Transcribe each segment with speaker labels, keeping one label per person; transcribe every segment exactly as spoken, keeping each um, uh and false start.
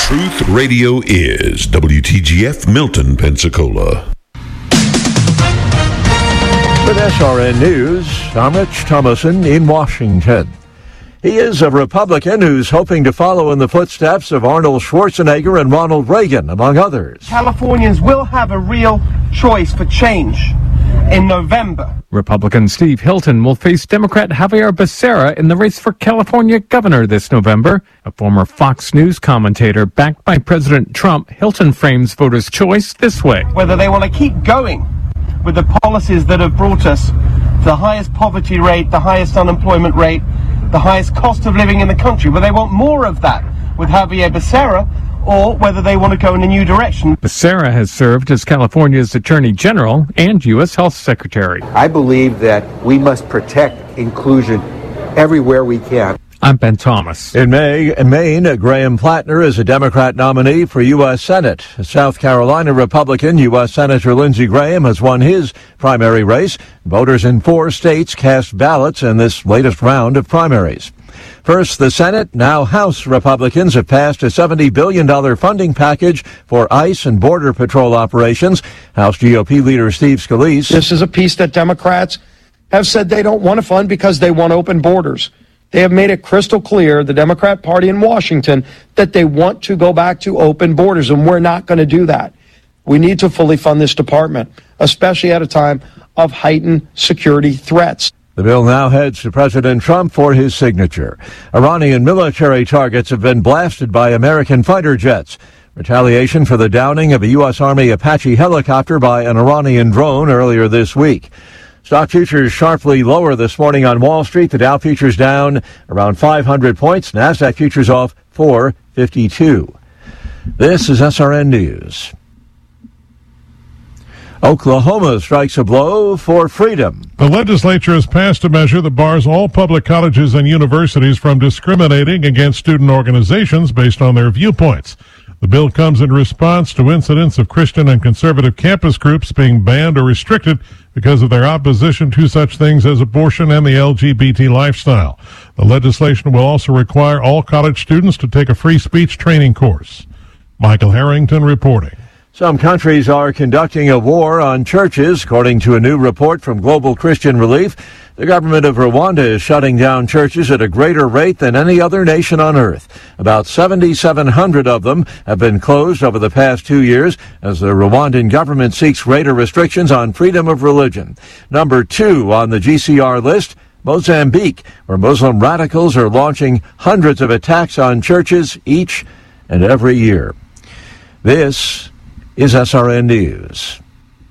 Speaker 1: Truth Radio is W T G F Milton, Pensacola.
Speaker 2: With S R N News, I'm Rich Thomason in Washington. He is a Republican who's hoping to follow in the footsteps of Arnold Schwarzenegger and Ronald Reagan, among others.
Speaker 3: Californians will have a real choice for change in November.
Speaker 4: Republican Steve Hilton will face Democrat Javier Becerra in the race for California governor this November. A former Fox News commentator backed by President Trump, Hilton frames voters' choice this way.
Speaker 3: Whether they want to keep going with the policies that have brought us to the highest poverty rate, the highest unemployment rate, the highest cost of living in the country, whether they want more of that with Javier Becerra, or whether they want to go in a new direction.
Speaker 4: Becerra has served as California's Attorney General and U S Health Secretary.
Speaker 5: I believe that we must protect inclusion everywhere we can.
Speaker 4: I'm Ben Thomas.
Speaker 2: In May, in Maine, Graham Plattner is a Democrat nominee for U S Senate. South Carolina Republican U S Senator Lindsey Graham has won his primary race. Voters in four states cast ballots in this latest round of primaries. First, the Senate, now House Republicans have passed a seventy billion dollars funding package for ICE and Border Patrol operations. House G O P leader Steve Scalise.
Speaker 6: This is a piece that Democrats have said they don't want to fund because they want open borders. They have made it crystal clear, the Democrat Party in Washington, that they want to go back to open borders, and we're not going to do that. We need to fully fund this department, especially at a time of heightened security threats.
Speaker 2: The bill now heads to President Trump for his signature. Iranian military targets have been blasted by American fighter jets. Retaliation for the downing of a U S Army Apache helicopter by an Iranian drone earlier this week. Stock futures sharply lower this morning on Wall Street. The Dow futures down around five hundred points. NASDAQ futures off four fifty-two. This is S R N News. Oklahoma strikes a blow for freedom.
Speaker 7: The legislature has passed a measure that bars all public colleges and universities from discriminating against student organizations based on their viewpoints. The bill comes in response to incidents of Christian and conservative campus groups being banned or restricted because of their opposition to such things as abortion and the L G B T lifestyle. The legislation will also require all college students to take a free speech training course. Michael Harrington reporting.
Speaker 2: Some countries are conducting a war on churches, according to a new report from Global Christian Relief. The government of Rwanda is shutting down churches at a greater rate than any other nation on earth. About seventy-seven hundred of them have been closed over the past two years as the Rwandan government seeks greater restrictions on freedom of religion. Number two on the G C R list, Mozambique, where Muslim radicals are launching hundreds of attacks on churches each and every year. This is S R N News.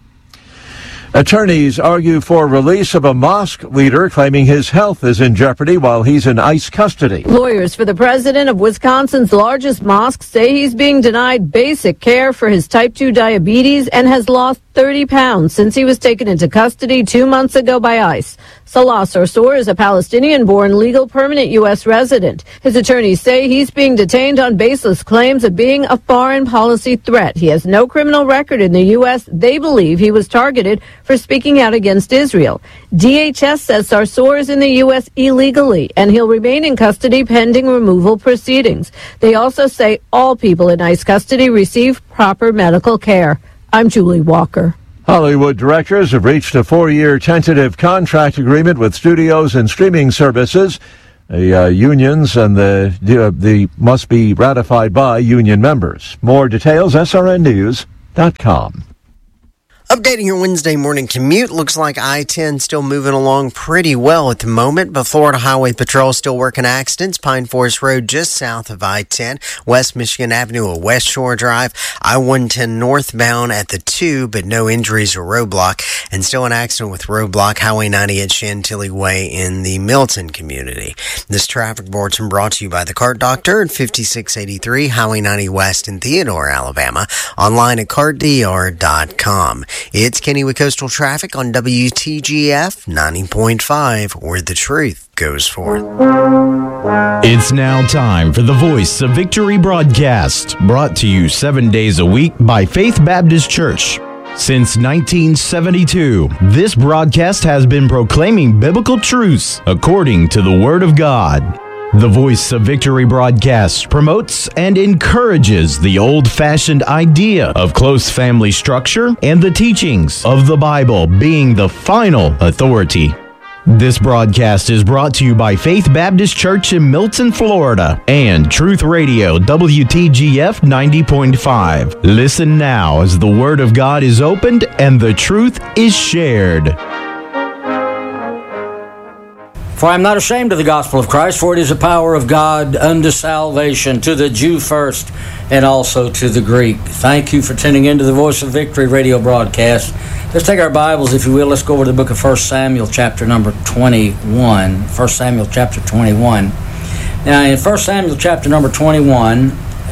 Speaker 2: Attorneys argue for release of a mosque leader claiming his health is in jeopardy while he's in ICE custody.
Speaker 8: Lawyers for the president of Wisconsin's largest mosque say he's being denied basic care for his type two diabetes and has lost thirty pounds since he was taken into custody two months ago by ICE. Salah Sarsour is a Palestinian-born legal permanent U S resident. His attorneys say he's being detained on baseless claims of being a foreign policy threat. He has no criminal record in the U S. They believe he was targeted for speaking out against Israel. D H S says Sarsour is in the U S illegally, and he'll remain in custody pending removal proceedings. They also say all people in ICE custody receive proper medical care. I'm Julie Walker.
Speaker 2: Hollywood directors have reached a four-year tentative contract agreement with studios and streaming services. The uh, unions and the, the, the must be ratified by union members. More details, S R N news dot com.
Speaker 9: Updating your Wednesday morning commute, looks like I ten still moving along pretty well at the moment, but Florida Highway Patrol still working accidents. Pine Forest Road just south of I ten, West Michigan Avenue at West Shore Drive, I one ten northbound at the two, but no injuries or roadblock, and still an accident with roadblock Highway ninety at Chantilly Way in the Milton community. This traffic bulletin brought to you by the Cart Doctor at fifty-six eighty-three Highway ninety West in Theodore, Alabama, online at cart d r dot com. It's Kenny with Coastal Traffic on W T G F ninety point five, where the truth goes forth.
Speaker 10: It's now time for the Voice of Victory broadcast, brought to you seven days a week by Faith Baptist Church. Since nineteen seventy-two, this broadcast has been proclaiming biblical truths according to the Word of God. The Voice of Victory broadcast promotes and encourages the old-fashioned idea of close family structure and the teachings of the Bible being the final authority. This broadcast is brought to you by Faith Baptist Church in Milton, Florida, and Truth Radio W T G F ninety point five. Listen now as the Word of God is opened and the truth is shared.
Speaker 11: For I am not ashamed of the gospel of Christ, for it is the power of God unto salvation, to the Jew first, and also to the Greek. Thank you for tuning into the Voice of Victory radio broadcast. Let's take our Bibles, if you will. Let's go over to the book of First Samuel, chapter number twenty-one. First Samuel, chapter twenty-one. Now, in First Samuel, chapter number twenty-one,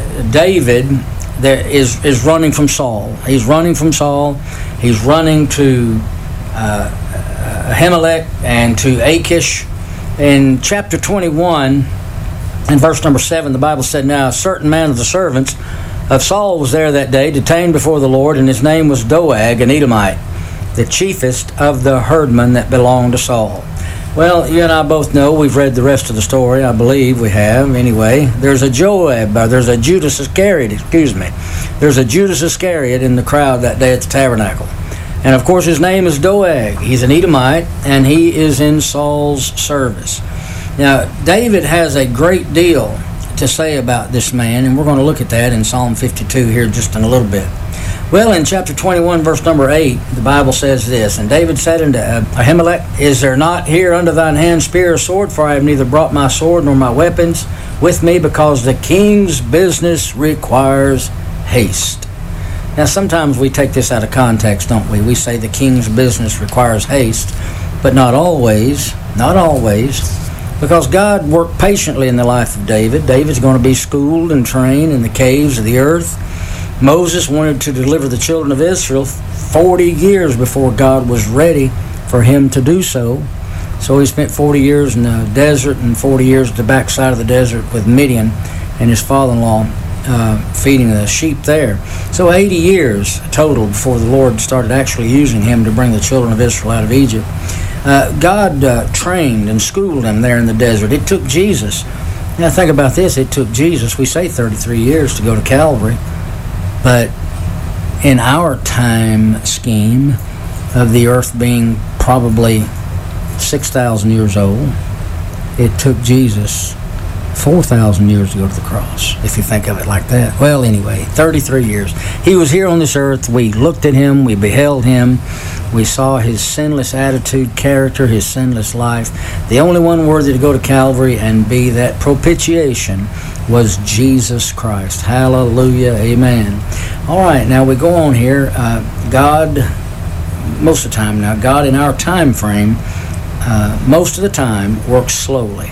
Speaker 11: David there is, is running from Saul. He's running from Saul. He's running to uh, Ahimelech and to Achish. In chapter twenty-one, in verse number seven, the Bible said, Now a certain man of the servants of Saul was there that day, detained before the Lord, and his name was Doeg, an Edomite, the chiefest of the herdmen that belonged to Saul. Well, you and I both know, we've read the rest of the story, I believe we have, anyway. There's a Joab, or there's a Judas Iscariot, excuse me. There's a Judas Iscariot in the crowd that day at the tabernacle. And of course his name is Doeg. He's an Edomite, and he is in Saul's service. Now, David has a great deal to say about this man, and we're going to look at that in Psalm fifty-two here just in a little bit. Well, in chapter twenty-one, verse number eight, the Bible says this, And David said unto Ahimelech, Is there not here under thine hand spear or sword? For I have neither brought my sword nor my weapons with me, because the king's business requires haste. Now, sometimes we take this out of context, don't we? We say the king's business requires haste, but not always, not always, because God worked patiently in the life of David. David's going to be schooled and trained in the caves of the earth. Moses wanted to deliver the children of Israel forty years before God was ready for him to do so. So he spent forty years in the desert and forty years at the backside of the desert with Midian and his father-in-law. Uh, feeding the sheep there. So eighty years total before the Lord started actually using him to bring the children of Israel out of Egypt. Uh, God uh, trained and schooled him there in the desert. It took Jesus. Now think about this. It took Jesus, we say thirty-three years to go to Calvary. But in our time scheme of the earth being probably six thousand years old, it took Jesus four thousand years to go to the cross, if you think of it like that. Well, anyway, thirty-three years. He was here on this earth. We looked at him. We beheld him. We saw his sinless attitude, character, his sinless life. The only one worthy to go to Calvary and be that propitiation was Jesus Christ. Hallelujah. Amen. All right, now we go on here. Uh, God, most of the time now, God in our time frame, uh, most of the time, works slowly.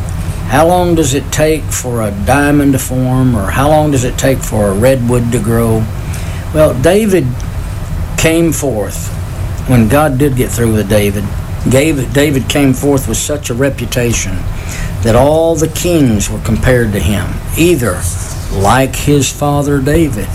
Speaker 11: How long does it take for a diamond to form, or how long does it take for a redwood to grow? Well, David came forth when God did get through with David. David came forth with such a reputation that all the kings were compared to him, either like his father David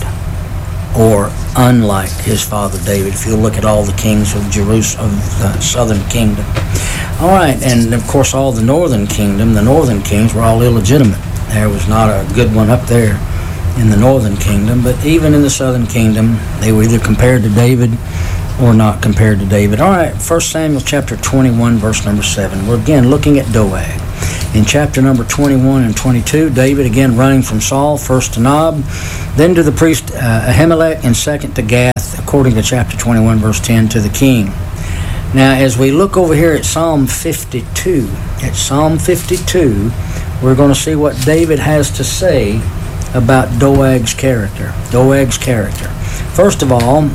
Speaker 11: or unlike his father David, if you look at all the kings of Jerusalem, of the southern kingdom. All right, and of course all the northern kingdom, the northern kings were all illegitimate. There was not a good one up there in the northern kingdom, but even in the southern kingdom, they were either compared to David or not compared to David. All right, First Samuel chapter twenty-one, verse number seven. We're again looking at Doeg. In chapter number twenty-one and twenty-two, David again running from Saul, first to Nob, then to the priest uh, Ahimelech, and second to Gath, according to chapter twenty-one, verse ten, to the king. Now, as we look over here at Psalm fifty-two, at Psalm fifty-two, we're going to see what David has to say about Doeg's character. Doeg's character. First of all,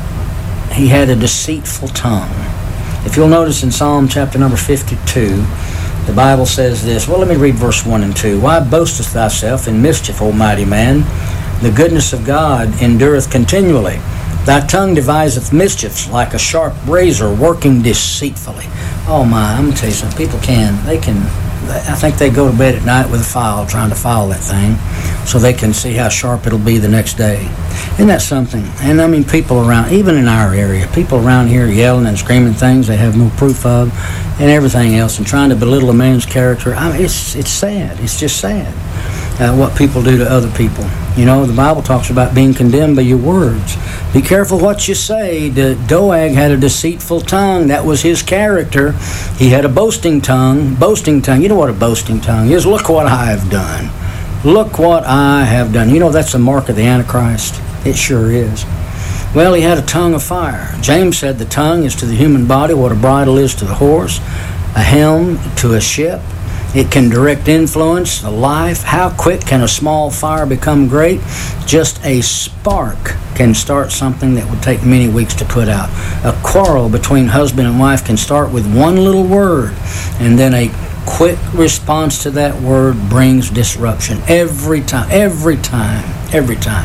Speaker 11: he had a deceitful tongue. If you'll notice in Psalm chapter number fifty-two, the Bible says this. Well, let me read verse one and two. Why boastest thyself in mischief, O mighty man? The goodness of God endureth continually. Thy tongue deviseth mischiefs like a sharp razor working deceitfully. Oh my, I'm going to tell you something. People can, they can, I think they go to bed at night with a file trying to file that thing so they can see how sharp it'll be the next day. Isn't that something? And I mean, people around, even in our area, people around here yelling and screaming things they have no proof of. and everything else, and trying to belittle a man's character. I mean, it's it's sad. It's just sad uh, what people do to other people. You know, the Bible talks about being condemned by your words. Be careful what you say. The Doeg had a deceitful tongue. That was his character. He had a boasting tongue. Boasting tongue. You know what a boasting tongue is? Look what I have done. Look what I have done. You know that's the mark of the Antichrist. It sure is. Well, he had a tongue of fire. James said the tongue is to the human body what a bridle is to the horse, a helm to a ship. It can direct influence, a life. How quick can a small fire become great? Just a spark can start something that would take many weeks to put out. A quarrel between husband and wife can start with one little word, and then a quick response to that word brings disruption every time, every time, every time.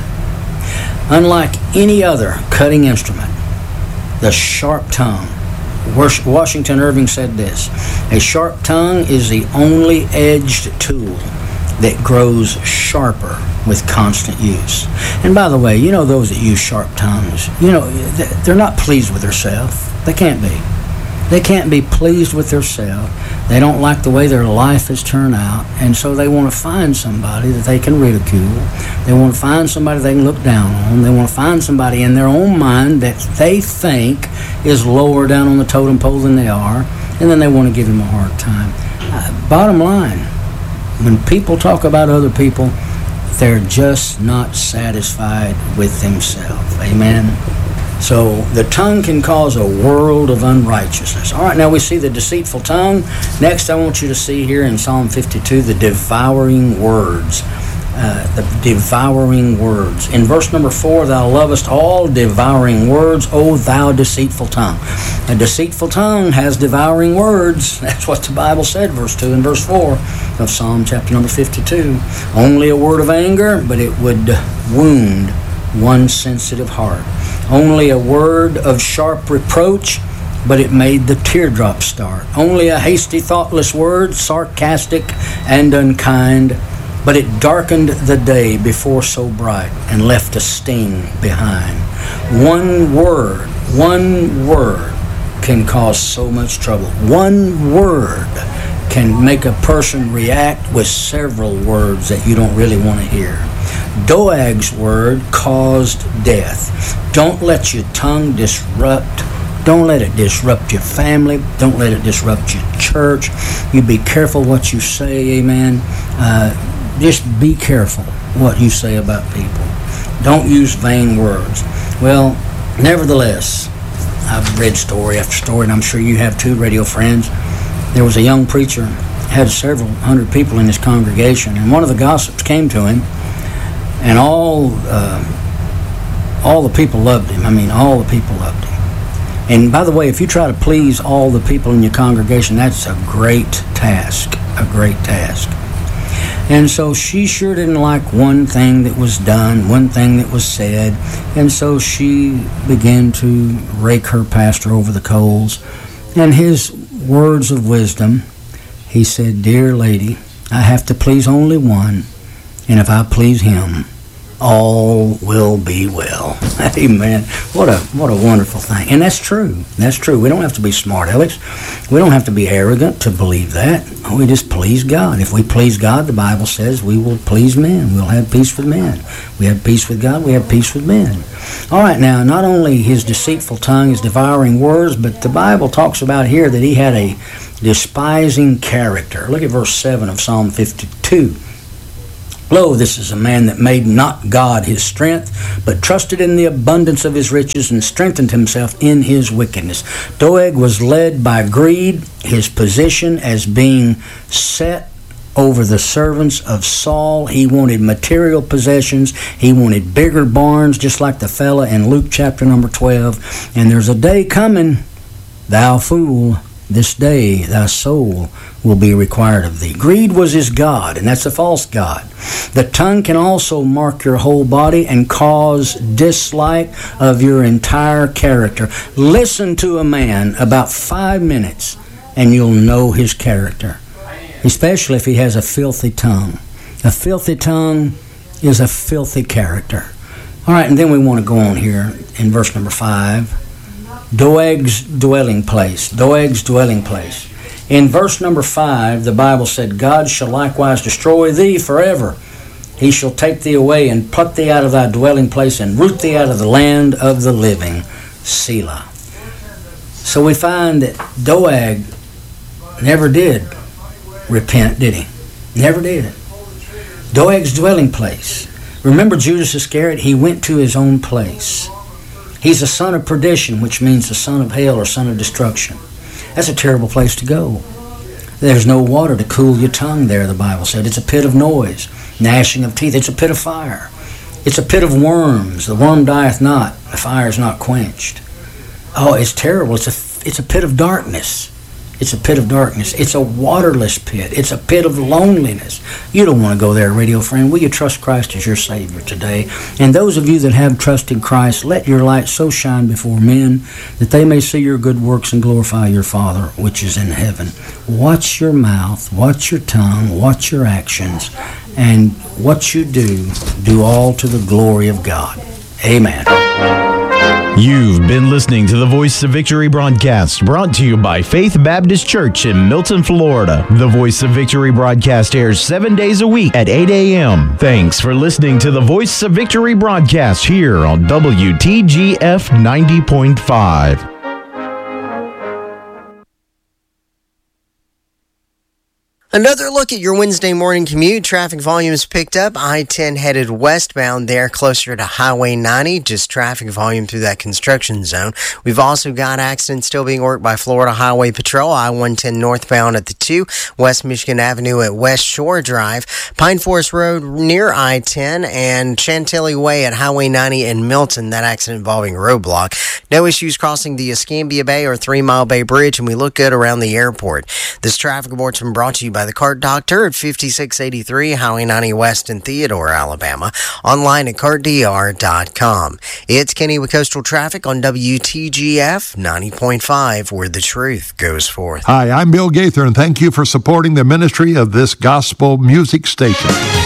Speaker 11: Unlike any other cutting instrument, the sharp tongue. Washington Irving said this: a sharp tongue is the only edged tool that grows sharper with constant use. And by the way, you know those that use sharp tongues, you know, they're not pleased with themselves. They can't be. They can't be pleased with themselves. They don't like the way their life has turned out, and so they want to find somebody that they can ridicule. They want to find somebody they can look down on. They want to find somebody in their own mind that they think is lower down on the totem pole than they are, and then they want to give them a hard time. Uh, bottom line, when people talk about other people, they're just not satisfied with themselves. Amen? So the tongue can cause a world of unrighteousness. All right, now we see the deceitful tongue. Next, I want you to see here in Psalm fifty-two the devouring words. Uh, the devouring words. In verse number four, thou lovest all devouring words, O thou deceitful tongue. A deceitful tongue has devouring words. That's what the Bible said, verse two and verse four of Psalm chapter number fifty-two. Only a word of anger, but it would wound one sensitive heart. Only a word of sharp reproach, but it made the teardrop start. Only a hasty, thoughtless word, sarcastic and unkind, but it darkened the day before so bright and left a sting behind. One word, one word can cause so much trouble. One word can make a person react with several words that you don't really want to hear. Doeg's word caused death. Don't let your tongue disrupt. Don't let it disrupt your family. Don't let it disrupt your church. You be careful what you say, amen. Uh, just be careful what you say about people. Don't use vain words. Well, nevertheless, I've read story after story, and I'm sure you have too, radio friends. There was a young preacher, had several hundred people in his congregation, and one of the gossips came to him, and all uh, all the people loved him. I mean, all the people loved him. And by the way, if you try to please all the people in your congregation, that's a great task, a great task. And so she sure didn't like one thing that was done, one thing that was said, and so she began to rake her pastor over the coals. And his words of wisdom, he said, "Dear lady, I have to please only one, and if I please him, all will be well." Amen. What a what a wonderful thing. And that's true. That's true. We don't have to be smart alecks. We don't have to be arrogant to believe that. We just please God. If we please God, the Bible says we will please men. We'll have peace with men. We have peace with God. We have peace with men. All right, now, not only his deceitful tongue, his devouring words, but the Bible talks about here that he had a despising character. Look at verse seven of Psalm fifty-two. Lo, this is a man that made not God his strength, but trusted in the abundance of his riches and strengthened himself in his wickedness. Doeg was led by greed, his position as being set over the servants of Saul. He wanted material possessions. He wanted bigger barns, just like the fella in Luke chapter number twelve. And there's a day coming, thou fool, this day thy soul will be required of thee. Greed was his god, and that's a false god. The tongue can also mark your whole body and cause dislike of your entire character. Listen to a man about five minutes and you'll know his character, especially if he has a filthy tongue. A filthy tongue is a filthy character. All right, and then we want to go on here in verse number five. Doeg's dwelling place. Doeg's dwelling place. In verse number five, the Bible said, God shall likewise destroy thee forever. He shall take thee away and pluck thee out of thy dwelling place and root thee out of the land of the living. Selah. So we find that Doeg never did repent, did he? Never did. Doeg's dwelling place. Remember Judas Iscariot? He went to his own place. He's a son of perdition, which means the son of hell or son of destruction. That's a terrible place to go. There's no water to cool your tongue there, the Bible said. It's a pit of noise, gnashing of teeth. It's a pit of fire. It's a pit of worms. The worm dieth not, the fire is not quenched. Oh, it's terrible. It's a, it's a pit of darkness. It's a pit of darkness. It's a waterless pit. It's a pit of loneliness. You don't want to go there, radio friend. Will you trust Christ as your Savior today? And those of you that have trust in Christ, let your light so shine before men that they may see your good works and glorify your Father which is in heaven. Watch your mouth, watch your tongue, watch your actions, and what you do, do all to the glory of God. Amen.
Speaker 10: You've been listening to the Voice of Victory broadcast, brought to you by Faith Baptist Church in Milton, Florida. The Voice of Victory broadcast airs seven days a week at eight a.m. Thanks for listening to the Voice of Victory broadcast here on W T G F ninety point five.
Speaker 9: Another look at your Wednesday morning commute. Traffic volumes picked up. I ten headed westbound there, closer to Highway ninety. Just traffic volume through that construction zone. We've also got accidents still being worked by Florida Highway Patrol. I one ten northbound at the two. West Michigan Avenue at West Shore Drive. Pine Forest Road near I ten. And Chantilly Way at Highway ninety in Milton. That accident involving roadblock. No issues crossing the Escambia Bay or Three Mile Bay Bridge. And we look good around the airport. This traffic report's been brought to you by the Cart Doctor at fifty-six eighty-three Highway ninety West in Theodore, Alabama. Online at cart d r dot com. It's Kenny with Coastal Traffic on W T G F ninety point five, where the truth goes forth.
Speaker 12: Hi, I'm Bill Gaither, and thank you for supporting the ministry of this gospel music station.